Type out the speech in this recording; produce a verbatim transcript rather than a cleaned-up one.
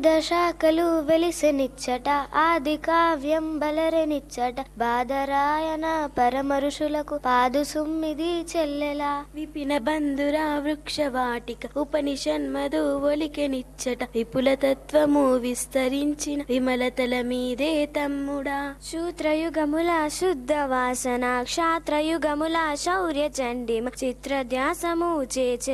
దశాకలు వెలిసెనిచ్చట ఆది కావ్యం బలరెనిచ్చట బాదరాయన పరమరుషులకు పాదు సుమ్మిది చెల్లెలా విపిన బంధురా వృక్షవాటిక ఉపనిషన్మధు ఒలికెనిచ్చట విపుల తత్వము విస్తరించిన విమలతల మీదే తమ్ముడా. శూద్రయుగముల శుద్ధ వాసన క్షాత్రయుగముల శౌర్య చండిమ చిత్రధ్యాసము చేచే